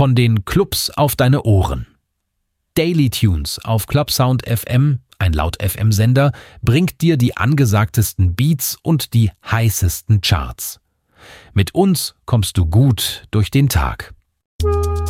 Von den Clubs auf deine Ohren. Daily Tunes auf Clubsound FM, ein Laut-FM-Sender, bringt dir die angesagtesten Beats und die heißesten Charts. Mit uns kommst du gut durch den Tag.